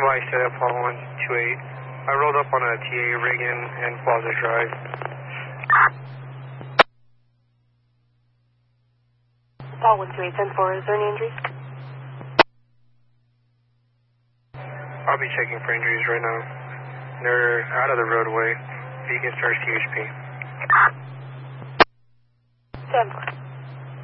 I set up Apollo 128. I rolled up on a TA Reagan and Plaza Drive. Apollo 128, 10-4, is there any injuries? I'll be checking for injuries right now. They're out of the roadway. If you can start CHP. 10-4.